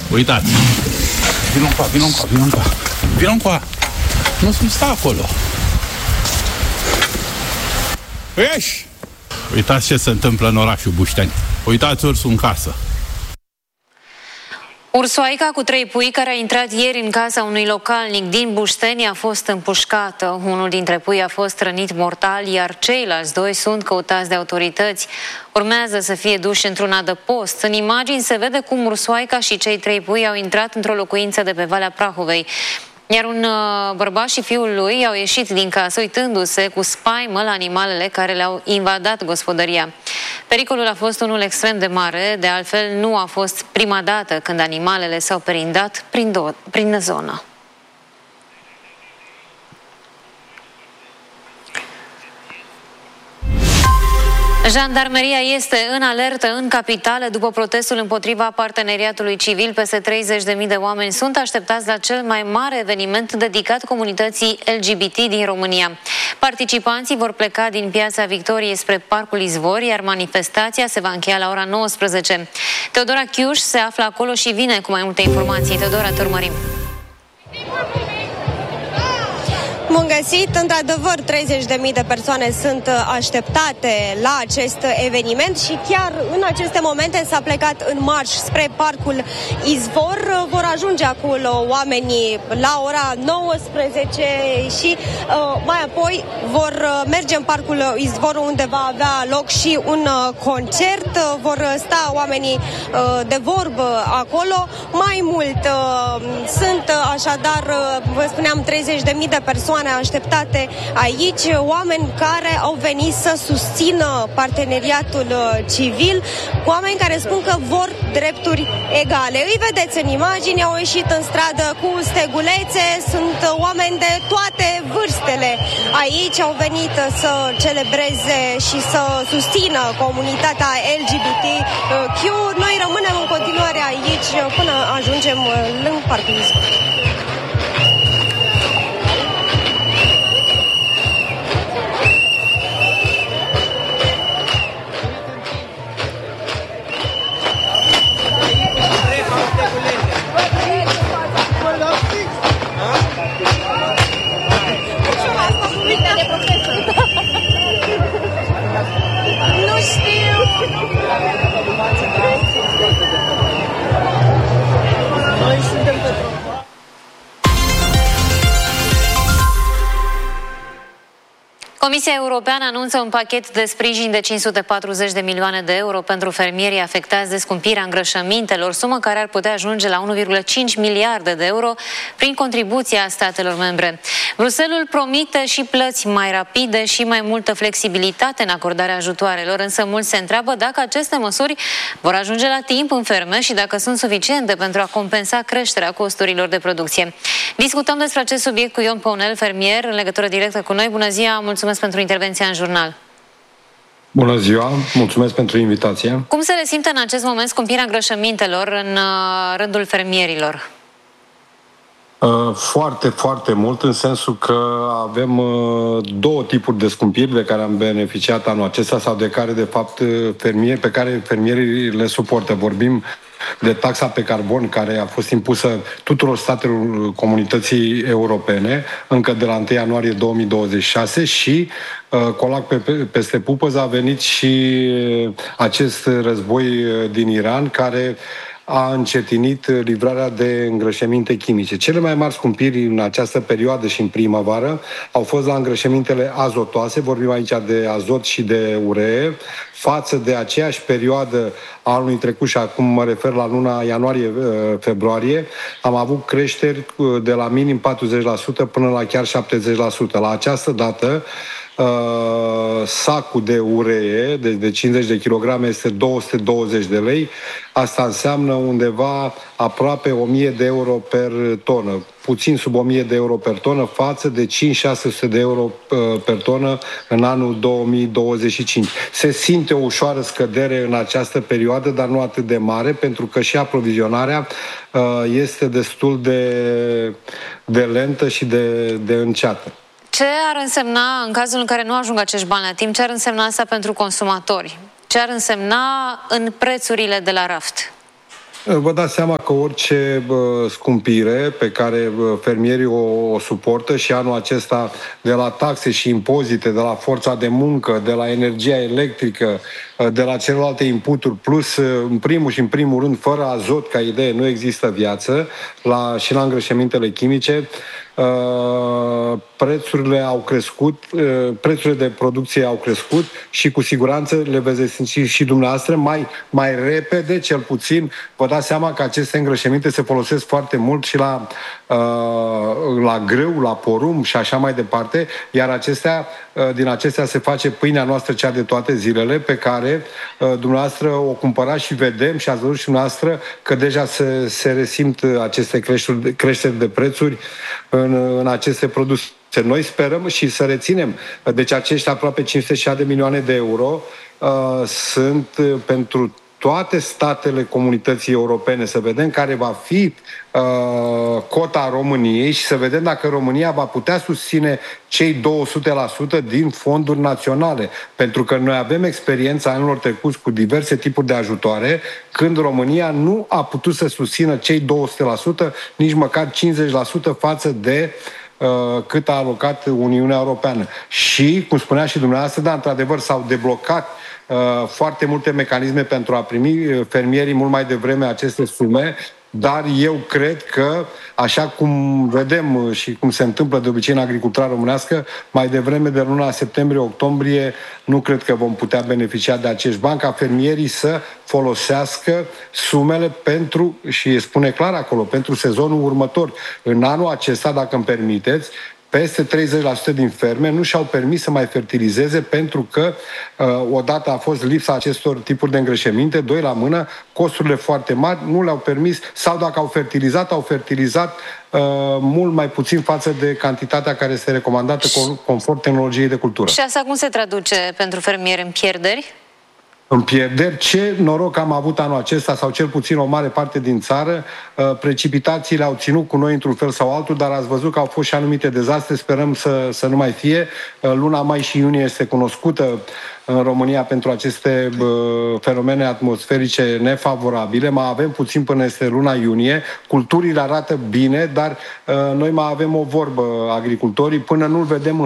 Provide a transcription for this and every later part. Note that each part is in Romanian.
Uitați. Vino încoa. Nu sta acolo. Ieși! Uitați ce se întâmplă în orașul Bușteni. Uitați ursul în casă. Ursoaica cu 3 pui care a intrat ieri în casa unui localnic din Bușteni a fost împușcată. Unul dintre pui a fost rănit mortal, iar ceilalți 2 sunt căutați de autorități. Urmează să fie duși într-un adăpost. În imagini se vede cum ursoaica și cei 3 pui au intrat într-o locuință de pe Valea Prahovei. Iar un bărbat și fiul lui au ieșit din casă uitându-se cu spaimă la animalele care le-au invadat gospodăria. Pericolul a fost unul extrem de mare, de altfel nu a fost prima dată când animalele s-au perindat prin zonă. Jandarmeria este în alertă în capitală după protestul împotriva parteneriatului civil. Peste 30.000 de oameni sunt așteptați la cel mai mare eveniment dedicat comunității LGBT din România. Participanții vor pleca din Piața Victoriei spre Parcul Izvor, iar manifestația se va încheia la ora 19. Teodora Chiuș se află acolo și vine cu mai multe informații. Teodora, te urmărim. Bun găsit! Într-adevăr, 30.000 de persoane sunt așteptate la acest eveniment și chiar în aceste momente s-a plecat în marș spre Parcul Izvor. Vor ajunge acolo oamenii la ora 19 și mai apoi vor merge în Parcul Izvor, unde va avea loc și un concert. Vor sta oamenii de vorbă acolo. Mai mult, sunt așadar, vă spuneam, 30.000 de persoane așteptate aici, oameni care au venit să susțină parteneriatul civil, oameni care spun că vor drepturi egale. Îi vedeți în imagini, au ieșit în stradă cu stegulețe, sunt oameni de toate vârstele aici, au venit să celebreze și să susțină comunitatea LGBTQ. Noi rămânem în continuare aici până ajungem în Parcul Izvor. Comisia Europeană anunță un pachet de sprijin de 540 de milioane de euro pentru fermierii afectați de scumpirea îngrășămintelor, sumă care ar putea ajunge la 1,5 miliarde de euro prin contribuția statelor membre. Bruxelles promite și plăți mai rapide și mai multă flexibilitate în acordarea ajutoarelor, însă mulți se întreabă dacă aceste măsuri vor ajunge la timp în ferme și dacă sunt suficiente pentru a compensa creșterea costurilor de producție. Discutăm despre acest subiect cu Ion Păunel, fermier, în legătură directă cu noi. Bună ziua, mulțumesc pentru intervenția în jurnal. Bună ziua, mulțumesc pentru invitație. Cum se resimte în acest moment scumpirea îngrășămintelor în rândul fermierilor? Foarte, foarte mult, în sensul că avem două tipuri de scumpiri de care am beneficiat anul acesta sau de care, de fapt, pe care fermierii le suportă. Vorbim de taxa pe carbon, care a fost impusă tuturor statelor comunității europene încă de la 1 ianuarie 2026 și colac peste pupăză a venit și acest război din Iran, care a încetinit livrarea de îngrășăminte chimice. Cele mai mari scumpiri în această perioadă și în primăvară au fost la îngrășămintele azotoase, vorbim aici de azot și de uree, față de aceeași perioadă a anului trecut, și acum mă refer la luna ianuarie-februarie, am avut creșteri de la minim 40% până la chiar 70%. La această dată, sacul de uree de 50 de kilograme este 220 de lei. Asta înseamnă undeva aproape 1000 de euro per tonă, puțin sub 1000 de euro per tonă, față de 5-600 de euro per tonă în anul 2025. Se simte o ușoară scădere în această perioadă, dar nu atât de mare, pentru că și aprovizionarea este destul de lentă și de înceată. Ce ar însemna, în cazul în care nu ajung acești bani la timp, ce ar însemna asta pentru consumatori? Ce ar însemna în prețurile de la raft? Vă dați seama că orice scumpire pe care fermierii o suportă și anul acesta de la taxe și impozite, de la forța de muncă, de la energia electrică, de la celelalte inputuri, plus în primul rând, fără azot ca idee nu există viață și la îngrășămintele chimice, prețurile au crescut, prețurile de producție au crescut și cu siguranță le veți simți și dumneavoastră mai repede, cel puțin. Vă dați seama că aceste îngrășăminte se folosesc foarte mult și la grâu, la porumb și așa mai departe, iar din acestea se face pâinea noastră, cea de toate zilele, pe care dumneavoastră o cumpărați și vedem și ați văzut și dumneavoastră că deja se resimt aceste creșteri de prețuri în aceste produse. Noi sperăm și să reținem. Deci acești aproape 506 de milioane de euro sunt pentru toate statele comunității europene, să vedem care va fi cota României și să vedem dacă România va putea susține cei 200% din fonduri naționale. Pentru că noi avem experiența anilor trecuți cu diverse tipuri de ajutoare, când România nu a putut să susțină cei 200%, nici măcar 50% față de cât a alocat Uniunea Europeană. Și, cum spunea și dumneavoastră, dar într-adevăr s-au deblocat foarte multe mecanisme pentru a primi fermierii mult mai devreme aceste sume, dar eu cred că, așa cum vedem și cum se întâmplă de obicei în agricultura românească, mai devreme de luna septembrie-octombrie nu cred că vom putea beneficia de acești bani, ca fermierii să folosească sumele pentru, și spune clar acolo, pentru sezonul următor. În anul acesta, dacă îmi permiteți, peste 30% din ferme nu și-au permis să mai fertilizeze pentru că odată a fost lipsa acestor tipuri de îngrășăminte, doi la mână, costurile foarte mari nu le-au permis, sau dacă au fertilizat mult mai puțin față de cantitatea care este recomandată conform tehnologiei de cultură. Și asta cum se traduce pentru fermieri în pierderi? În pierderi. Ce noroc am avut anul acesta, sau cel puțin o mare parte din țară, precipitațiile au ținut cu noi într-un fel sau altul, dar ați văzut că au fost și anumite dezastre, sperăm să nu mai fie. Luna mai și iunie este cunoscută în România pentru aceste fenomene atmosferice nefavorabile. Mai avem puțin până este luna iunie. Culturile arată bine, dar noi mai avem o vorbă, agricultorii, până nu-l vedem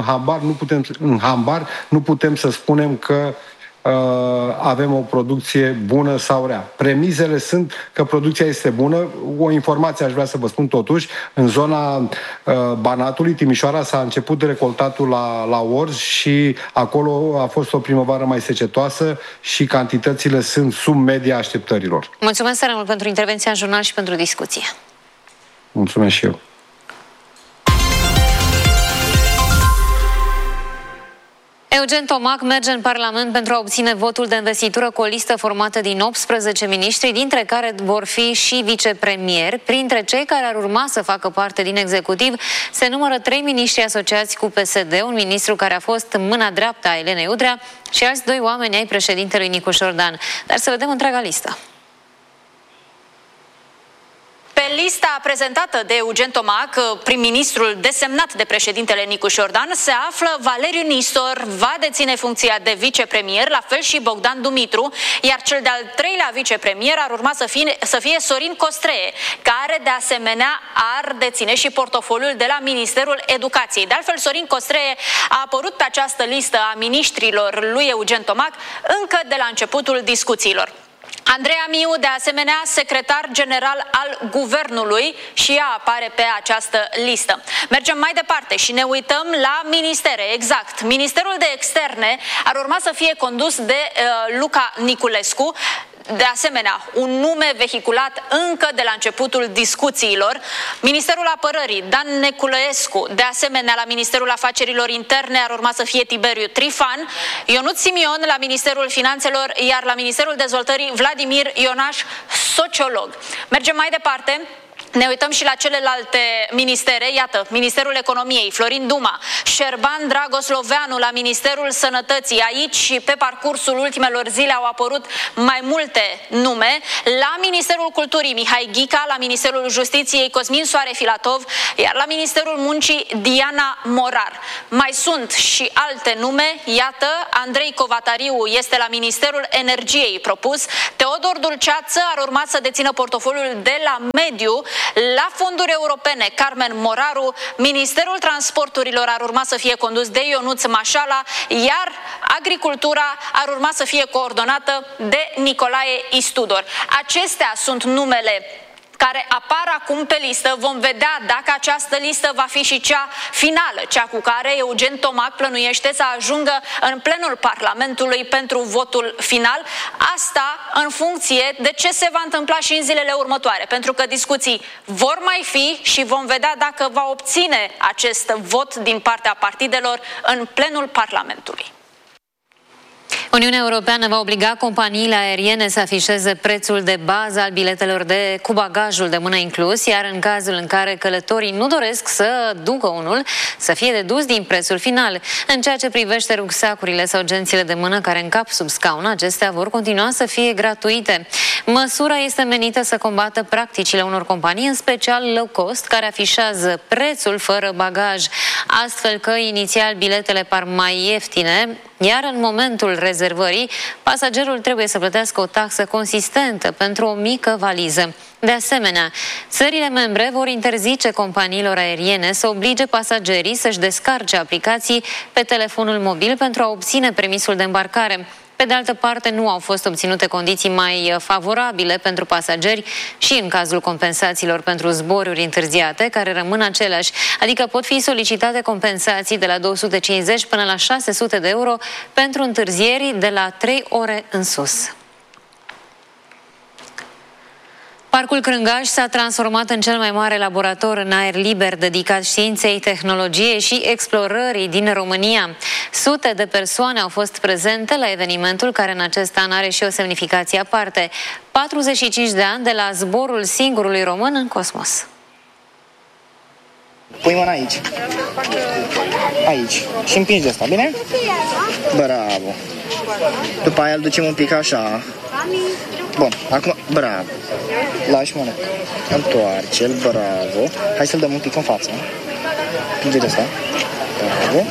în hambar, nu putem să spunem că avem o producție bună sau rea. Premizele sunt că producția este bună. O informație aș vrea să vă spun totuși. În zona Banatului, Timișoara, s-a început recoltatul la orz și acolo a fost o primăvară mai secetoasă și cantitățile sunt sub media așteptărilor. Mulțumesc tare mult pentru intervenția în jurnal și pentru discuție. Mulțumesc și eu. Eugen Tomac merge în Parlament pentru a obține votul de investitură cu o listă formată din 18 miniștri, dintre care vor fi și vicepremieri. Printre cei care ar urma să facă parte din executiv se numără 3 miniștri asociați cu PSD, un ministru care a fost mâna dreaptă a Elenei Udrea și alți 2 oameni ai președintelui Nicu Șordan. Dar să vedem întreaga listă. Pe lista prezentată de Eugen Tomac, prim-ministrul desemnat de președintele Nicu Șordan, se află Valeriu Nistor, va deține funcția de vicepremier, la fel și Bogdan Dumitru, iar cel de-al 3-lea vicepremier ar urma să fie Sorin Costree, care de asemenea ar deține și portofoliul de la Ministerul Educației. De altfel, Sorin Costree a apărut pe această listă a miniștrilor lui Eugen Tomac încă de la începutul discuțiilor. Andreea Miu, de asemenea, secretar general al guvernului, și ea apare pe această listă. Mergem mai departe și ne uităm la ministere. Exact. Ministerul de Externe ar urma să fie condus de Luca Niculescu. De asemenea, un nume vehiculat încă de la începutul discuțiilor. Ministerul Apărării, Dan Neculescu. De asemenea, la Ministerul Afacerilor Interne ar urma să fie Tiberiu Trifan. Ionut Simion la Ministerul Finanțelor, iar la Ministerul Dezvoltării Vladimir Ionaș, sociolog. Mergem mai departe. Ne uităm și la celelalte ministere, iată, Ministerul Economiei, Florin Duma, Șerban Dragosloveanu la Ministerul Sănătății. Aici și pe parcursul ultimelor zile au apărut mai multe nume. La Ministerul Culturii, Mihai Ghica, la Ministerul Justiției, Cosmin Soare Filatov, iar la Ministerul Muncii, Diana Morar. Mai sunt și alte nume, iată, Andrei Covatariu este la Ministerul Energiei propus, Teodor Dulceață ar urma să dețină portofoliul de la Mediu. La fonduri europene, Carmen Moraru, Ministerul Transporturilor ar urma să fie condus de Ionuț Mașala, iar agricultura ar urma să fie coordonată de Nicolae Istudor. Acestea sunt numele care apar acum pe listă. Vom vedea dacă această listă va fi și cea finală, cea cu care Eugen Tomac plănuiește să ajungă în plenul Parlamentului pentru votul final. Asta în funcție de ce se va întâmpla și în zilele următoare, pentru că discuții vor mai fi și vom vedea dacă va obține acest vot din partea partidelor în plenul Parlamentului. Uniunea Europeană va obliga companiile aeriene să afișeze prețul de bază al biletelor cu bagajul de mână inclus, iar în cazul în care călătorii nu doresc să ducă unul, să fie dedus din prețul final. În ceea ce privește rucsacurile sau gențile de mână care încap sub scaun, acestea vor continua să fie gratuite. Măsura este menită să combată practicile unor companii, în special low cost, care afișează prețul fără bagaj, astfel că inițial biletele par mai ieftine, iar în momentul rezervării, pasagerul trebuie să plătească o taxă consistentă pentru o mică valiză. De asemenea, țările membre vor interzice companiilor aeriene să oblige pasagerii să-și descarce aplicații pe telefonul mobil pentru a obține permisul de îmbarcare. Pe de altă parte, nu au fost obținute condiții mai favorabile pentru pasageri și în cazul compensațiilor pentru zboruri întârziate, care rămân aceleași, adică pot fi solicitate compensații de la 250 până la 600 de euro pentru întârzieri de la 3 ore în sus. Parcul Crângaș s-a transformat în cel mai mare laborator în aer liber dedicat științei, tehnologiei și explorării din România. Sute de persoane au fost prezente la evenimentul, care în acest an are și o semnificație aparte. 45 de ani de la zborul singurului român în cosmos. Pui mâna aici. Aici. Și împingi de asta, bine? Bravo. După aia îl ducem un pic așa. Bun, acum, bravo. Lași mâna. Întoarce-l, bravo. Hai să-l dăm un pic în față. Împinge de asta. Bravo.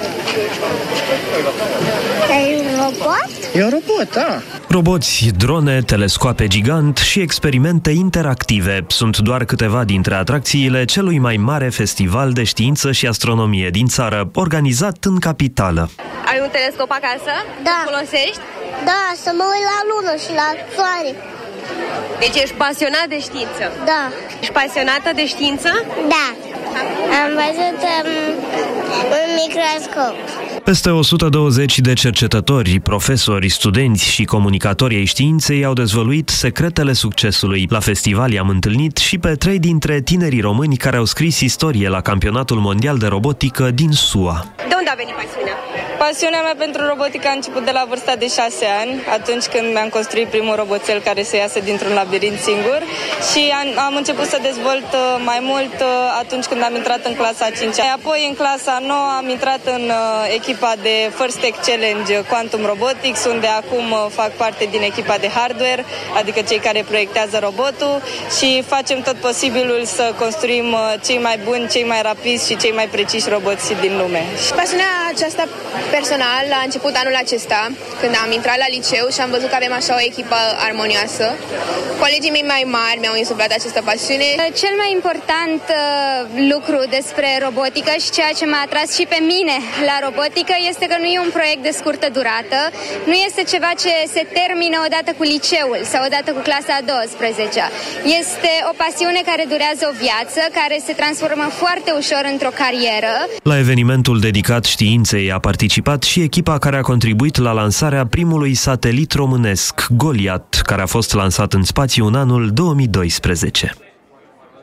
E un robot? E un robot, da. Roboți, drone, telescoape gigant și experimente interactive sunt doar câteva dintre atracțiile celui mai mare festival de știință și astronomie din țară, organizat în capitală. Ai un telescop acasă? Da. Îl folosești? Da, să mă uit la lună și la soare. Deci ești pasionat de știință? Da. Ești pasionată de știință? Da. Am văzut un microscop. Peste 120 de cercetători, profesori, studenți și comunicatori ai științei au dezvăluit secretele succesului. La festival i-am întâlnit și pe 3 dintre tinerii români care au scris istorie la Campionatul Mondial de Robotică din SUA. De unde a venit pasiunea? Pasiunea mea pentru robotică a început de la vârsta de 6 ani, atunci când mi-am construit primul roboțel care să iasă dintr-un labirint singur și am început să dezvolt mai mult atunci când am intrat în clasa 5-a. Apoi în clasa 9 am intrat în echipa de First Tech Challenge Quantum Robotics, unde acum fac parte din echipa de hardware, adică cei care proiectează robotul, și facem tot posibilul să construim cei mai buni, cei mai rapizi și cei mai preciși roboți din lume. Pasiunea aceasta personal a început anul acesta, când am intrat la liceu și am văzut că avem așa o echipă armonioasă. Colegii mei mai mari mi-au insuflat această pasiune. Cel mai important lucru despre robotică și ceea ce m-a atras și pe mine la robotică este că nu e un proiect de scurtă durată, nu este ceva ce se termină odată cu liceul sau odată cu clasa a 12-a. Este o pasiune care durează o viață, care se transformă foarte ușor într-o carieră. La evenimentul dedicat științei a participat și echipa care a contribuit la lansarea primului satelit românesc, Goliat, care a fost lansat în spațiu în anul 2012.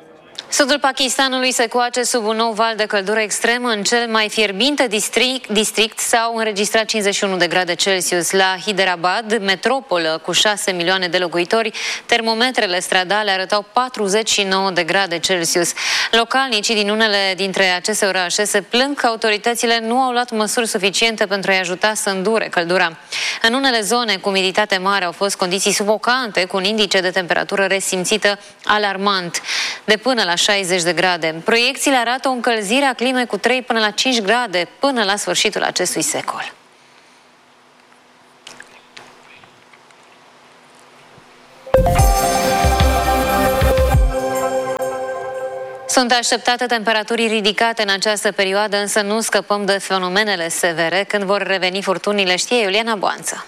Sudul Pakistanului se coace sub un nou val de căldură extremă. În cel mai fierbinte district s-au înregistrat 51 de grade Celsius. La Hyderabad, metropolă cu 6 milioane de locuitori, termometrele stradale arătau 49 de grade Celsius. Localnicii din unele dintre aceste orașe se plâng că autoritățile nu au luat măsuri suficiente pentru a-i ajuta să îndure căldura. În unele zone cu umiditate mare au fost condiții sufocante, cu un indice de temperatură resimțită alarmant, de până la 60 de grade. Proiecțiile arată o încălzire a climei cu 3 până la 5 grade până la sfârșitul acestui secol. Sunt așteptate temperaturi ridicate în această perioadă, însă nu scăpăm de fenomenele severe. Când vor reveni furtunile, știe Iuliana Boanță.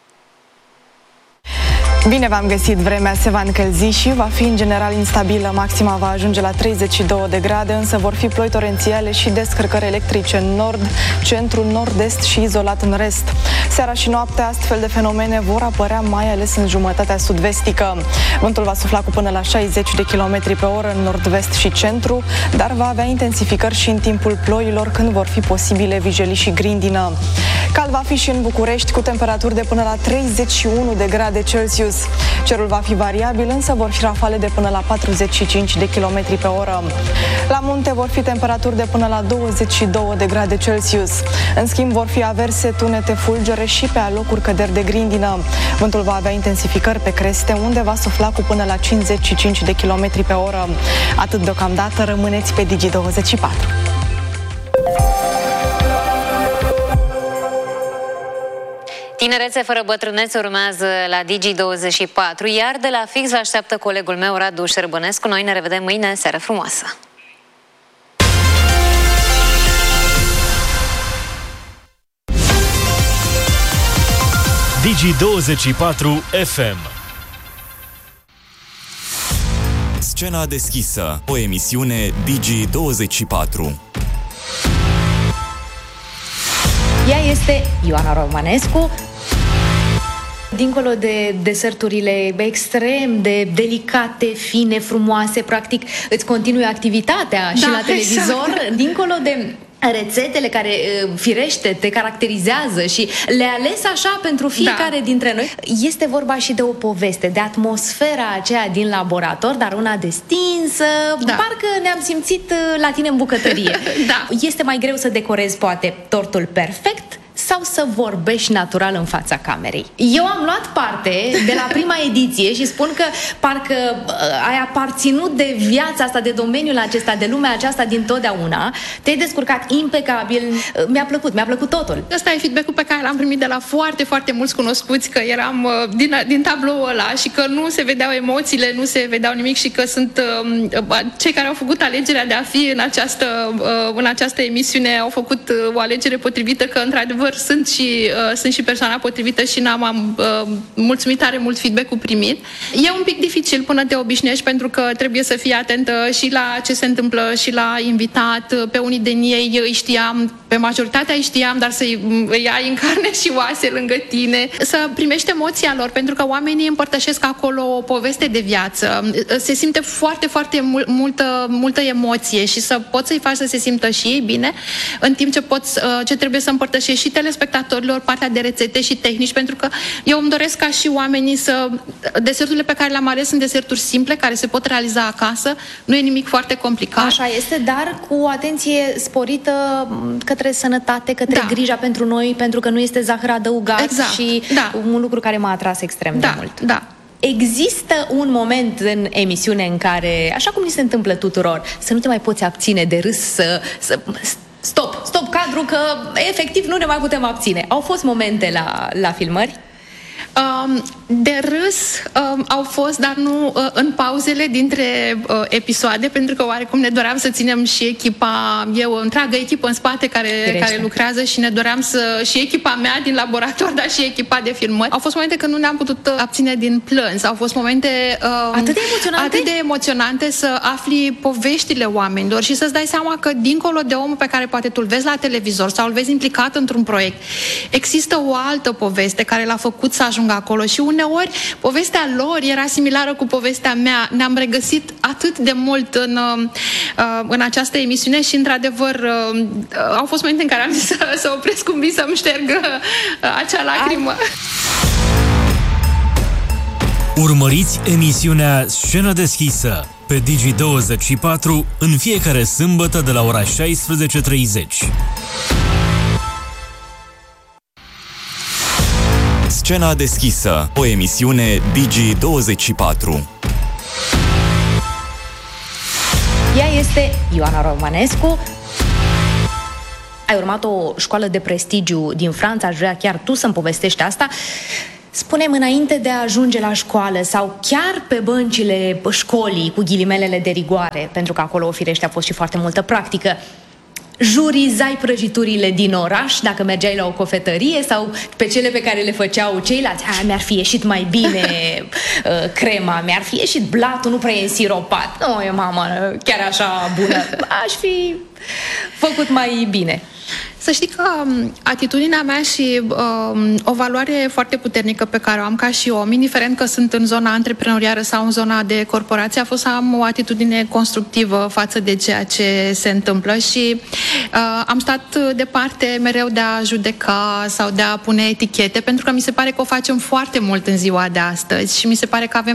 Bine v-am găsit, vremea se va încălzi și va fi în general instabilă. Maxima va ajunge la 32 de grade, însă vor fi ploi torențiale și descărcări electrice în nord, centru, nord-est și izolat în rest. Seara și noaptea astfel de fenomene vor apărea mai ales în jumătatea sud-vestică. Vântul va sufla cu până la 60 de km pe oră în nord-vest și centru, dar va avea intensificări și în timpul ploilor, când vor fi posibile vijelii și grindină. Cald va fi și în București, cu temperaturi de până la 31 de grade Celsius. Cerul va fi variabil, însă vor fi rafale de până la 45 de km pe oră. La munte vor fi temperaturi de până la 22 de grade Celsius. În schimb, vor fi averse, tunete, fulgere și pe alocuri căderi de grindină. Vântul va avea intensificări pe creste, unde va sufla cu până la 55 de km pe oră. Atât deocamdată, rămâneți pe Digi24. Tinerețe fără bătrânețe urmează la Digi24, iar de la fix vă așteaptă colegul meu, Radu Șerbănescu. Noi ne revedem mâine. Seară frumoasă! Digi24 FM. Scena deschisă, o emisiune Digi24. Ea este Ioana Romanescu. Dincolo de deserturile extrem de delicate, fine, frumoase, practic îți continui activitatea și la televizor, exact. Dincolo de rețetele care, firește, te caracterizează și le-ai ales așa pentru fiecare dintre noi. Este vorba și de o poveste, de atmosfera aceea din laborator, dar una destinsă. Parcă ne-am simțit la tine în bucătărie. Este mai greu să decorezi, poate, tortul perfect sau să vorbești natural în fața camerei? Eu am luat parte de la prima ediție și spun că parcă ai aparținut de viața asta, de domeniul acesta, de lumea aceasta din totdeauna. Te-ai descurcat impecabil. Mi-a plăcut totul. Ăsta e feedback-ul pe care l-am primit de la foarte, foarte mulți cunoscuți, că eram din tabloul ăla și că nu se vedeau emoțiile, nu se vedeau nimic și că sunt cei care au făcut alegerea de a fi în această emisiune au făcut o alegere potrivită, că într-adevăr sunt și persoana potrivită și n-am mulțumit tare mult feedback-ul primit. E un pic dificil până te obișnuiești, pentru că trebuie să fii atentă și la ce se întâmplă și la invitat. Pe unii din ei îi știam, pe majoritatea îi știam, dar să-i ai în carne și oase lângă tine, să primești emoția lor, pentru că oamenii împărtășesc acolo o poveste de viață. Se simte foarte, foarte multă emoție și să poți să-i faci să se simtă și ei bine, în timp ce trebuie să împărtășești și telespectatorilor partea de rețete și tehnici, pentru că eu îmi doresc ca și oamenii deserturile pe care le-am ales sunt deserturi simple, care se pot realiza acasă, nu e nimic foarte complicat. Așa este, dar cu o atenție sporită către sănătate, către grija pentru noi, pentru că nu este zahăr adăugat și un lucru care m-a atras extrem de mult. Există un moment în emisiune în care, așa cum ni se întâmplă tuturor, să nu te mai poți abține de râs, Stop cadru, că efectiv nu ne mai putem abține. Au fost momente la filmări? De râs au fost, dar nu în pauzele dintre episoade, pentru că oarecum ne doream să ținem și echipa, o întreagă echipă în spate care lucrează, și ne doream și echipa mea din laborator, dar și echipa de filmări. Au fost momente când nu ne-am putut abține din plâns. Au fost momente atât de emoționante să afli poveștile oamenilor și să-ți dai seama că dincolo de omul pe care poate tu-l vezi la televizor sau îl vezi implicat într-un proiect, există o altă poveste care l-a făcut să ajungă ajung acolo și uneori povestea lor era similară cu povestea mea. Ne-am regăsit atât de mult în această emisiune și, într-adevăr, au fost momente în care am zis să opresc un pic să-mi șterg acea lacrimă. Urmăriți emisiunea Scenă deschisă pe Digi24 în fiecare sâmbătă de la ora 16:30. Scena deschisă, o emisiune Digi24. Ea este Ioana Romanescu. Ai urmat o școală de prestigiu din Franța, aș vrea chiar tu să-mi povestești asta. Spune-mi, înainte de a ajunge la școală sau chiar pe băncile școlii, cu ghilimelele de rigoare, pentru că acolo, firește, a fost și foarte multă practică, jurizai prăjiturile din oraș dacă mergeai la o cofetărie sau pe cele pe care le făceau ceilalți? Mi-ar fi ieșit mai bine crema, mi-ar fi ieșit blatul, nu prea e însiropat. Nu, e mama chiar așa bună. Aș fi făcut mai bine. Să știi că atitudinea mea și o valoare foarte puternică pe care o am ca și om, indiferent că sunt în zona antreprenorială sau în zona de corporație, a fost să am o atitudine constructivă față de ceea ce se întâmplă și am stat departe mereu de a judeca sau de a pune etichete, pentru că mi se pare că o facem foarte mult în ziua de astăzi și mi se pare că avem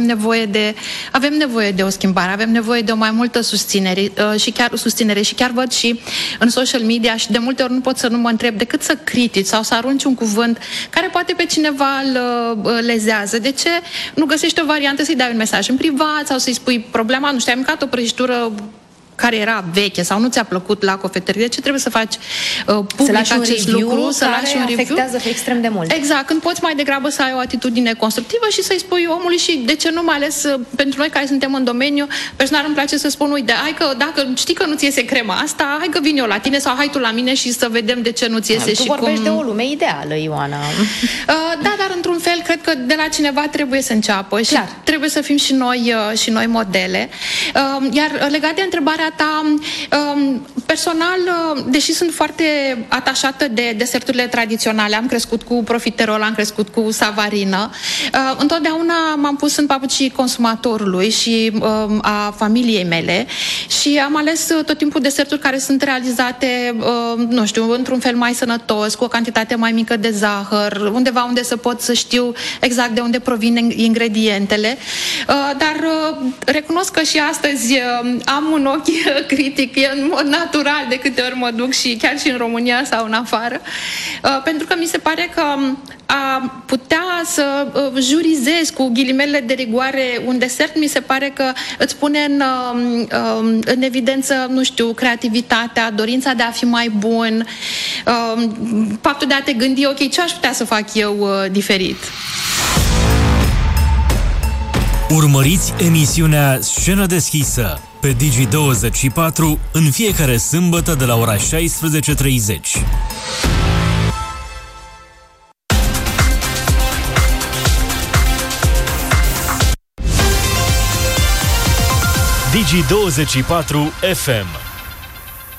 nevoie de o schimbare, avem nevoie de o mai multă susținere și chiar văd și în social media și de multe ori nu pot să nu mă întreb decât să critici sau să arunci un cuvânt care poate pe cineva îl lezează. De ce nu găsești o variantă să-i dai un mesaj în privat sau să-i spui problema, nu știu, ai mâncat o prăjitură care era veche sau nu ți-a plăcut la cofetărie, de ce trebuie să faci public acest lucru, să lași un review? Afectează extrem de mult. Exact, când poți mai degrabă să ai o atitudine constructivă și să-i spui omului și de ce nu, mai ales pentru noi care suntem în domeniu, personal îmi place să spun, uite, hai că dacă știi că nu-ți iese crema asta, hai că vin eu la tine sau hai tu la mine și să vedem de ce nu-ți iese. Tu vorbești de o lume ideală, Ioana. Da, dar într-un fel cred că de la cineva trebuie să înceapă și trebuie să fim și noi modele. Iar legat de întrebarea ta, personal, deși sunt foarte atașată de deserturile tradiționale, am crescut cu profiterol, am crescut cu savarină, întotdeauna m-am pus în papucii consumatorului și a familiei mele și am ales tot timpul deserturi care sunt realizate, nu știu, într-un fel mai sănătos, cu o cantitate mai mică de zahăr, undeva unde să pot să știu exact de unde provin ingredientele, dar recunosc că și astăzi am un ochi critic, e în mod natural de câte ori mă duc și chiar și în România sau în afară, pentru că mi se pare că a putea să jurizezi cu ghilimele de rigoare un desert, mi se pare că îți pune în evidență, nu știu, creativitatea, dorința de a fi mai bun, faptul de a te gândi, ok, ce aș putea să fac eu diferit? Urmăriți emisiunea Scenă deschisă pe Digi24 în fiecare sâmbătă de la ora 16:30. Digi24 FM